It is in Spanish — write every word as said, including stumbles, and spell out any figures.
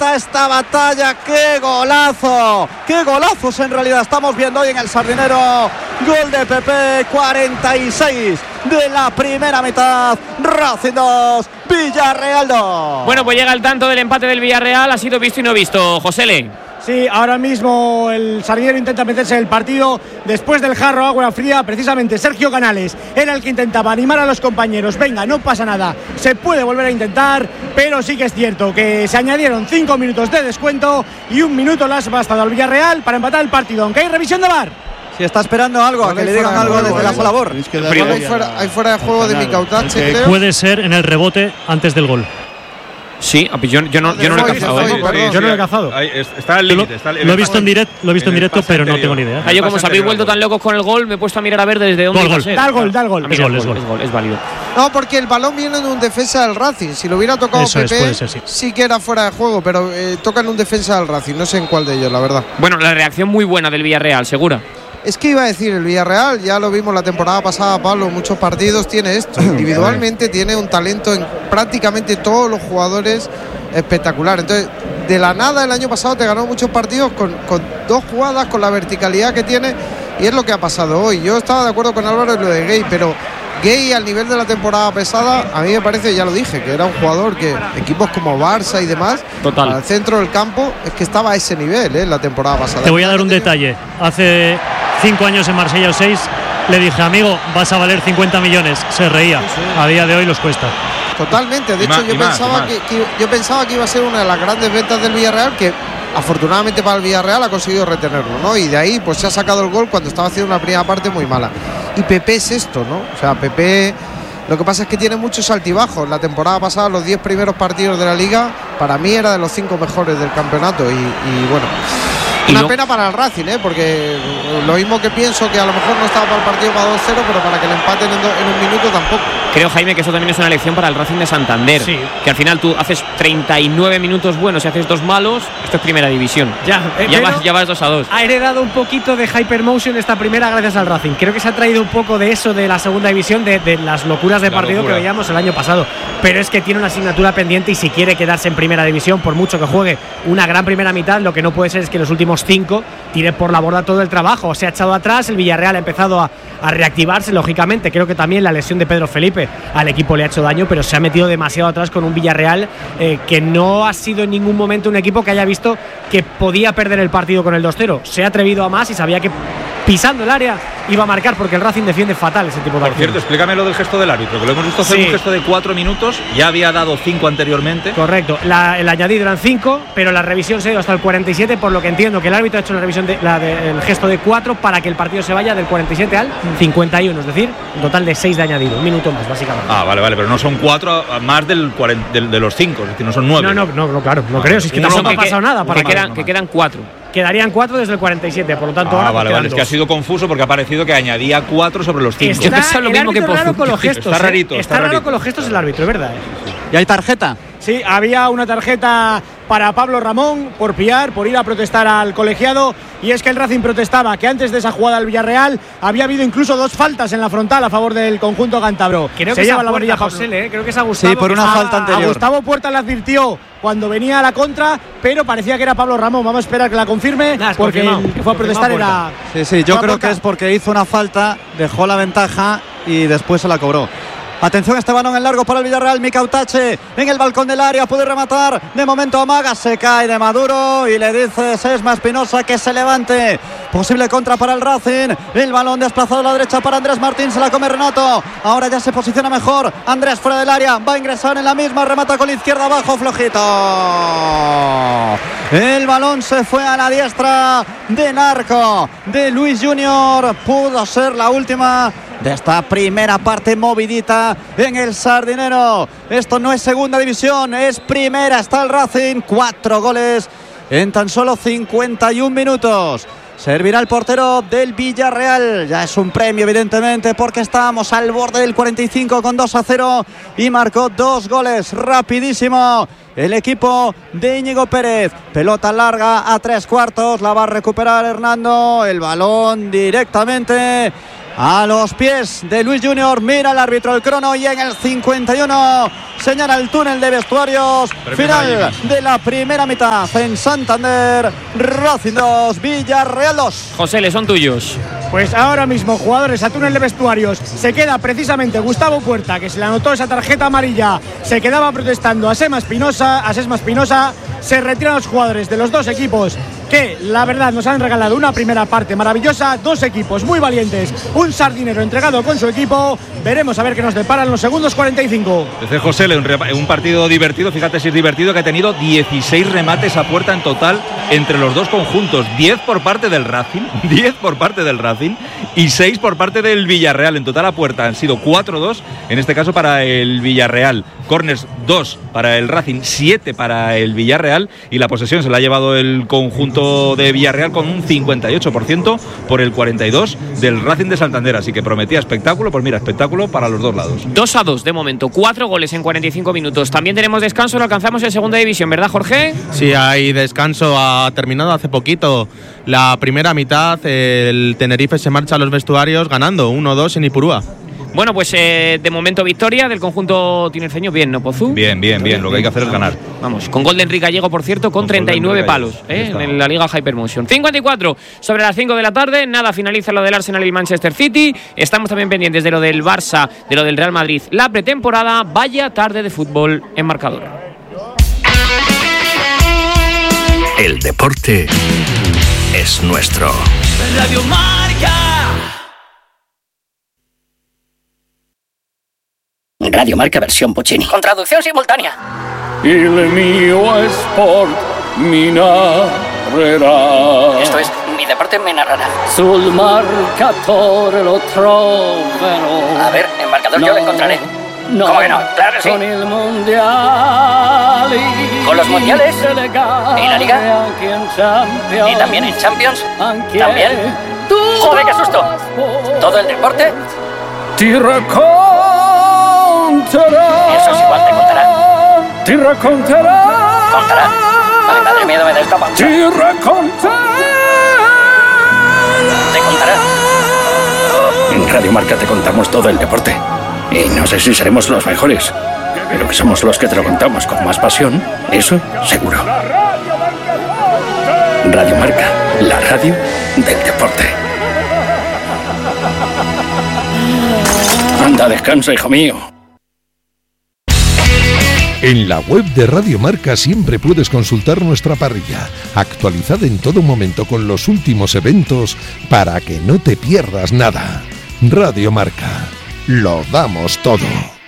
está esta batalla. ¡Qué golazo! ¡Qué golazos en realidad estamos viendo hoy en el Sardinero! Gol de Pepe, cuarenta y seis de la primera mitad. Racing dos, Villarreal dos. Bueno, pues llega el tanto del empate del Villarreal. Ha sido visto y no visto, Josele. Sí, ahora mismo el Sardinero intenta meterse en el partido después del jarro agua fría. Precisamente Sergio Canales era el que intentaba animar a los compañeros. Venga, no pasa nada, se puede volver a intentar, pero sí que es cierto que se añadieron cinco minutos de descuento y un minuto las ha bastado al Villarreal para empatar el partido, aunque hay revisión de V A R. Si está esperando algo, a que le digan algo desde la labor. Es que hay, fuera, hay fuera de juego de Micautache, creo. Puede ser en el rebote antes del gol. Sí, yo, yo, no, yo no lo he cazado. ¿eh? Yo no lo he cazado. Está al límite. Lo he visto en directo, lo he visto en directo, pero no tengo ni idea. Ah, yo como os habéis vuelto tan locos con el gol, me he puesto a mirar a ver desde dónde iba a ser. Da el gol, da el gol. Es gol, es gol, es gol, es válido. No, porque el balón viene de un defensa del Racing. Si lo hubiera tocado Eso Pepe, es, puede ser, sí. sí que era fuera de juego, pero eh, toca en un defensa del Racing. No sé en cuál de ellos, la verdad. Bueno, la reacción muy buena del Villarreal, segura. Es que iba a decir, el Villarreal, ya lo vimos la temporada pasada, Pablo, muchos partidos tiene esto. Individualmente tiene un talento en prácticamente todos los jugadores espectacular. Entonces, de la nada el año pasado te ganó muchos partidos con, con dos jugadas, con la verticalidad que tiene, y es lo que ha pasado hoy. Yo estaba de acuerdo con Álvaro en lo de Gay, pero Gay al nivel de la temporada pesada, a mí me parece, ya lo dije, que era un jugador que equipos como Barça y demás, total, al centro del campo, es que estaba a ese nivel, ¿eh? La temporada pasada. Te voy a dar un detalle. Hace cinco años en Marsella o seis le dije, amigo, vas a valer cincuenta millones. Se reía. Sí, sí. A día de hoy los cuesta. Totalmente. De hecho, más, yo pensaba más, que, que yo pensaba que iba a ser una de las grandes ventas del Villarreal, que afortunadamente para el Villarreal ha conseguido retenerlo, ¿no? Y de ahí pues se ha sacado el gol cuando estaba haciendo una primera parte muy mala. Y Pepe es esto, ¿no? O sea, Pepe, lo que pasa es que tiene muchos altibajos. La temporada pasada, los diez primeros partidos de la Liga, para mí era de los cinco mejores del campeonato. Y, y bueno, una pena para el Racing, ¿eh? Porque lo mismo que pienso que a lo mejor no estaba para el partido para dos cero, pero para que le empaten en, do, en un minuto tampoco. Creo, Jaime, que eso también es una lección para el Racing de Santander. Sí. Que al final tú haces treinta y nueve minutos buenos y haces dos malos. Esto es primera división. Ya, eh, ya, vas, ya vas dos a dos. Ha heredado un poquito de hypermotion esta primera gracias al Racing. Creo que se ha traído un poco de eso de la segunda división, de, de las locuras de la partido locura que veíamos el año pasado. Pero es que tiene una asignatura pendiente y si quiere quedarse en primera división, por mucho que juegue una gran primera mitad, lo que no puede ser es que los últimos cinco tire por la borda todo el trabajo. Se ha echado atrás, el Villarreal ha empezado a, a reactivarse, lógicamente. Creo que también la lesión de Pedro Felipe al equipo le ha hecho daño, pero se ha metido demasiado atrás con un Villarreal eh, que no ha sido en ningún momento un equipo que haya visto que podía perder el partido con el dos cero. Se ha atrevido a más y sabía que pisando el área iba a marcar, porque el Racing defiende fatal ese tipo de Por acciones. cierto, explícame lo del gesto del árbitro, que lo hemos visto hacer sí. un gesto de cuatro minutos, ya había dado cinco anteriormente. Correcto, la, el añadido eran cinco, pero la revisión se ha ido hasta el cuarenta y siete, por lo que entiendo que el árbitro ha hecho la revisión de, la de, el gesto de cuatro para que el partido se vaya del cuarenta y siete al cincuenta y uno, es decir, un total de seis de añadido, un minuto más básicamente. Ah, vale, vale, pero no son cuatro más del cuarenta, del, de los cinco, es decir, no son nueve. No, no, no, no claro, no ah, creo, si es que tampoco ha pasado nada. Para que, quedan, que quedan cuatro. Quedarían cuatro desde el cuarenta y siete, por lo tanto ah, ahora vale, pues vale, es que ha sido confuso porque ha parecido que añadía cuatro sobre los cinco. Está, Yo pensaba lo mismo que raro con los gestos, está rarito, ¿eh? está, está raro rarito. con los gestos el árbitro, es verdad. ¿eh? ¿Y hay tarjeta? Sí, había una tarjeta para Pablo Ramón por pillar, por ir a protestar al colegiado, y es que el Racing protestaba que antes de esa jugada al Villarreal había habido incluso dos faltas en la frontal a favor del conjunto cántabro. Creo Se que lleva la varilla José, ¿eh? Creo que es a Sí, Gustavo. por una a, falta anterior. A Gustavo Puerta le advirtió cuando venía a la contra, pero parecía que era Pablo Ramón. Vamos a esperar que la confirme, nah, porque el que fue a protestar era... Sí, sí, yo creo que es porque hizo una falta, dejó la ventaja y después se la cobró. Atención, este balón en largo para el Villarreal. Micautache en el balcón del área, puede rematar. De momento amaga, se cae de Maduro y le dice Sesma Espinosa que se levante. Posible contra para el Racing. El balón desplazado a la derecha para Andrés Martín, se la come Renato. Ahora ya se posiciona mejor. Andrés fuera del área, va a ingresar en la misma, remata con la izquierda abajo, flojito. El balón se fue a la diestra de Narco, de Luis Junior. Pudo ser la última de esta primera parte movidita en el Sardinero. Esto no es segunda división, es primera. Está el Racing, cuatro goles en tan solo cincuenta y un minutos. Servirá el portero del Villarreal. Ya es un premio, evidentemente, porque estábamos al borde del cuarenta y cinco con dos a cero y marcó dos goles rapidísimo el equipo de Íñigo Pérez. Pelota larga a tres cuartos, la va a recuperar Hernando. El balón directamente a los pies de Luis Junior. Mira el árbitro el crono y en el cincuenta y uno señala el túnel de vestuarios. Final de la primera mitad en Santander. Racing dos, Villarreal dos. José, le son tuyos. Pues ahora mismo, jugadores a túnel de vestuarios. Se queda precisamente Gustavo Puerta, que se le anotó esa tarjeta amarilla. Se quedaba protestando a Sema Espinosa. A Sema Espinosa. Se retiran los jugadores de los dos equipos que, la verdad, nos han regalado una primera parte maravillosa. Dos equipos muy valientes. Un sardinero entregado con su equipo. Veremos a ver qué nos deparan los segundos cuarenta y cinco. Desde José, un, un partido divertido. Fíjate si es divertido, que ha tenido dieciséis remates a puerta en total entre los dos conjuntos. diez por parte del Racing. diez por parte del Racing. Y seis por parte del Villarreal. En total a puerta han sido cuatro dos. En este caso para el Villarreal. Corners dos para el Racing. siete para el Villarreal. Y la posesión se la ha llevado el conjunto de Villarreal con un cincuenta y ocho por ciento por el cuarenta y dos por ciento del Racing de Santander. Así que prometía espectáculo. Pues mira, espectáculo para los dos lados. dos a dos de momento, cuatro goles en cuarenta y cinco minutos. También tenemos descanso, lo alcanzamos en segunda división, ¿verdad, Jorge? Sí, hay descanso. Ha terminado hace poquito la primera mitad. El Tenerife se marcha a los vestuarios ganando uno dos en Ipurúa. Bueno, pues eh, de momento victoria del conjunto tinerfeño. Bien, ¿no, Pozú? Bien, bien, bien. Lo que hay que hacer es ganar. Vamos, con gol de Enrique Gallego, por cierto, con, con treinta y nueve palos eh, en la Liga Hypermotion. cincuenta y cuatro sobre las cinco de la tarde. Nada, finaliza lo del Arsenal y Manchester City. Estamos también pendientes de lo del Barça, de lo del Real Madrid. La pretemporada, vaya tarde de fútbol en marcador. El deporte es nuestro. Radio Marca. Radio Marca versión Puccini. Con traducción simultánea. Il mio sport mi narrerà. Esto es, mi deporte me narrará. Sul marcatore lo troverò. A ver, en marcador no, yo lo encontraré. No, ¿cómo que no? Claro que sí. Con el mundial. Con los mundiales. ¿Y la Liga? ¿Y también en Champions? ¿También? ¡Joder, qué susto! ¿Todo el deporte? Ti racconterà. Eso es igual, te contará. Ti racconterà. Contará. Ay, madre mía, me da esta pancha. Ti racconterà. Te contará. En Radio Marca te contamos todo el deporte. Y no sé si seremos los mejores, pero que somos los que te lo contamos con más pasión, eso seguro. Radio Marca, la radio del deporte. Anda, descansa, hijo mío. En la web de Radio Marca siempre puedes consultar nuestra parrilla, actualizada en todo momento con los últimos eventos para que no te pierdas nada. Radio Marca, lo damos todo.